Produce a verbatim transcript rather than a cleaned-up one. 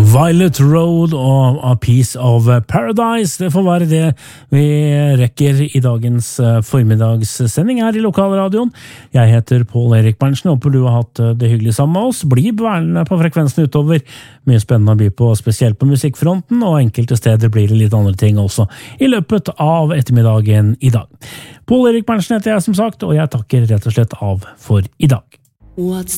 Violet Road og A Piece of Paradise, det får være det vi rekker i dagens formiddagssending her i lokalradioen. Jeg heter Pål Erik Berntsen, håper du har hatt det hyggelig sammen med oss. Bli værende på frekvensen utover, mye spennende å by på, spesielt på musikkfronten, og enkelte steder blir det litt andre ting også i løpet av ettermiddagen i dag. Pål Erik Berntsen heter jeg som sagt, og jeg takker rett og slett av for i dag. What's